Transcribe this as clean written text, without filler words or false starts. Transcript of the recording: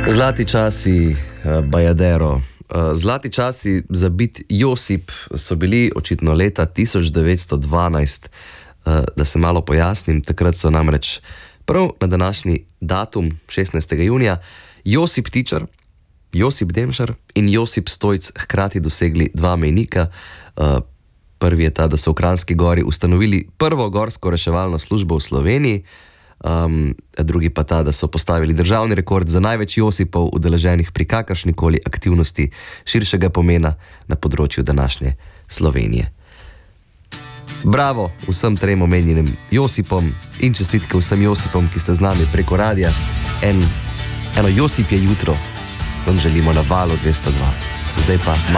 Zlati časi, Bajadero. Zlati časi za bit Josip so bili očitno leta 1912. Da se malo pojasnim, takrat so namreč prav na današnji datum, 16. junija, Josip Tičar, Josip Demšar in Josip Stojc hkrati dosegli dva mejnika. Prvi je ta, da so v Kranjski Gori ustanovili prvo gorsko reševalno službo v Sloveniji, drugi pa ta, da so postavili državni rekord za največ Josipov udeleženih pri kakršnikoli aktivnosti širšega pomena na področju današnje Slovenije. Bravo vsem trem omenjenim Josipom in čestitke vsem Josipom, ki ste z nami preko radia. Eno Josip je jutro vam želimo na Valu 202. Zdaj pa zmaj.